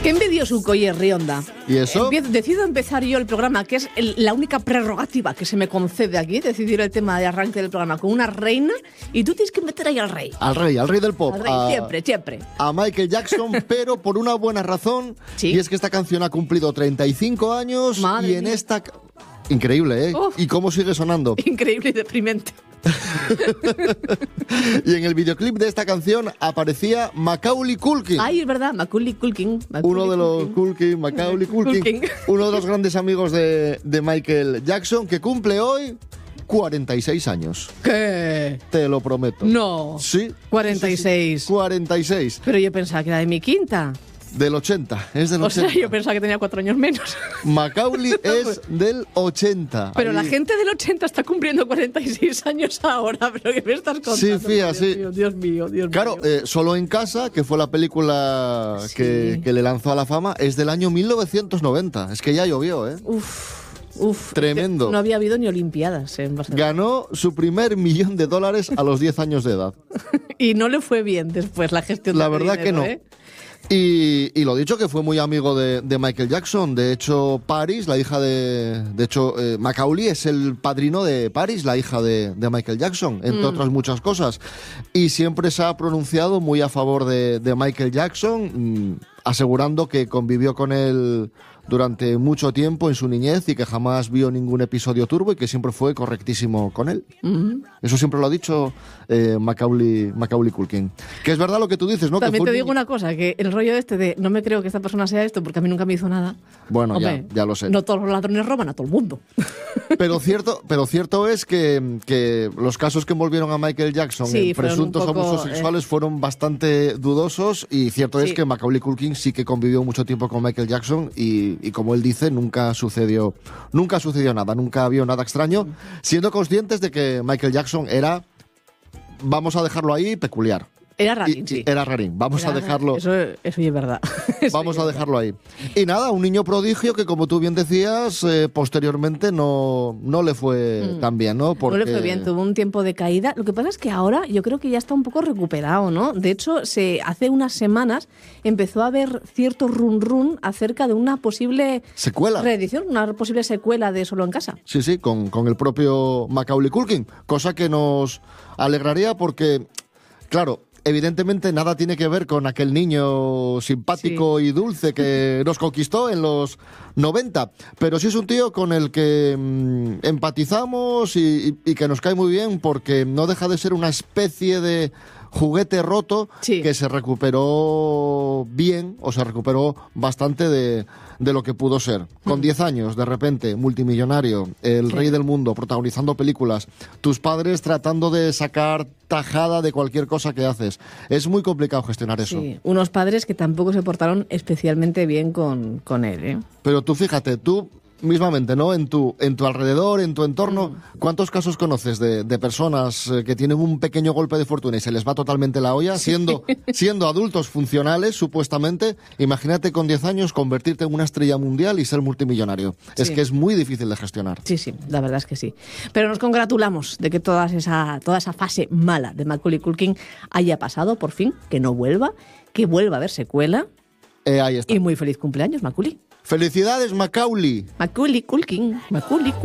Qué envidioso y Rionda. ¿Y eso? Decido empezar yo el programa, que es la única prerrogativa que se me concede aquí, decidir el tema de arranque del programa con una reina, y tú tienes que meter ahí al rey. Al rey del pop. Al rey, siempre. A Michael Jackson, pero por una buena razón. ¿Sí? Y es que esta canción ha cumplido 35 años. Madre y en mía. esta... Increíble, ¿eh? Uf. ¿Y cómo sigue sonando? Increíble y deprimente. Y en el videoclip de esta canción aparecía Macaulay Culkin. Ay, es verdad, Macaulay Culkin. Uno de los Culkin, Macaulay Culkin, Culkin. uno de los grandes amigos de Michael Jackson, que cumple hoy 46 años. ¿Qué? Te lo prometo. No. Sí. 46. Sí. 46. Pero yo pensaba que era de mi quinta. Del 80. Es del 80. O sea, yo pensaba que tenía 4 años menos. Macaulay es del 80. Pero Ahí. la gente del 80 está cumpliendo 46 años ahora. ¿Pero qué me estás contando? Sí, fía, Dios sí. mío, Dios mío, Dios Claro, mío. Solo en Casa, que fue la película Sí. que le lanzó a la fama, es del año 1990. Es que ya llovió, ¿eh? Uf. Tremendo. No había habido ni Olimpiadas en Barcelona. Ganó su primer $1 millón a los 10 años de edad. Y no le fue bien después la gestión La de verdad dinero, que no. ¿eh? Y lo dicho, que fue muy amigo de Michael Jackson. De hecho, Paris, la hija Macaulay es el padrino de Paris, la hija de Michael Jackson, entre otras muchas cosas. Y siempre se ha pronunciado muy a favor de Michael Jackson, asegurando que convivió con él durante mucho tiempo en su niñez y que jamás vio ningún episodio turbo y que siempre fue correctísimo con él. Eso siempre lo ha dicho Macaulay Culkin. Que es verdad lo que tú dices, ¿no? También que fue te digo una cosa, que el rollo este de no me creo que esta persona sea esto porque a mí nunca me hizo nada. Bueno, Hombre, ya lo sé. No todos los ladrones roban a todo el mundo. Pero cierto es que los casos que envolvieron a Michael Jackson Sí, en fueron presuntos un poco, abusos sexuales fueron bastante dudosos, y cierto es Sí. que Macaulay Culkin sí que convivió mucho tiempo con Michael Jackson y como él dice, nunca sucedió nada, nunca vio nada extraño, siendo conscientes de que Michael Jackson era, vamos a dejarlo ahí, peculiar. Era rarín, sí. Era rarín, vamos a Era- dejarlo. Eso es verdad. Eso Vamos sí a es dejarlo ahí. Y nada, un niño prodigio que, como tú bien decías, posteriormente no le fue tan bien, ¿no? No le fue bien, tuvo un tiempo de caída. Lo que pasa es que ahora yo creo que ya está un poco recuperado, ¿no? De hecho, hace unas semanas empezó a haber cierto run acerca de una posible Secuela. reedición, una posible secuela de Solo en Casa. Sí, con el propio Macaulay Culkin, cosa que nos alegraría porque, claro, evidentemente nada tiene que ver con aquel niño simpático y dulce que nos conquistó en los 90, pero sí es un tío con el que empatizamos y que nos cae muy bien porque no deja de ser una especie de juguete roto Sí. que se recuperó bien, o se recuperó bastante de lo que pudo ser. Con 10 años, de repente, multimillonario, el rey del mundo, protagonizando películas, tus padres tratando de sacar tajada de cualquier cosa que haces. Es muy complicado gestionar eso. Sí, unos padres que tampoco se portaron especialmente bien con él, ¿eh? Pero tú fíjate, tú mismamente, ¿no? En tu alrededor, en tu entorno, ¿cuántos casos conoces de personas que tienen un pequeño golpe de fortuna y se les va totalmente la olla, siendo adultos funcionales, supuestamente? Imagínate con 10 años convertirte en una estrella mundial y ser multimillonario. Es Sí. que es muy difícil de gestionar. Sí, la verdad es que sí. Pero nos congratulamos de que toda esa fase mala de Macaulay Culkin haya pasado, por fin, que no vuelva, que vuelva a haber secuela. Ahí está. Y muy feliz cumpleaños, Macaulay. ¡Felicidades, Macaulay! Macaulay Culkin.